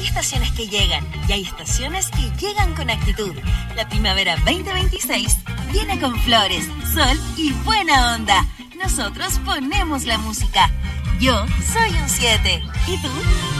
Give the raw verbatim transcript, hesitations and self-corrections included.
estaciones que llegan y hay estaciones que llegan con actitud. La primavera veinte veintiséis viene con flores, sol y buena onda. Nosotros ponemos la música. Yo soy un siete. ¿Y tú?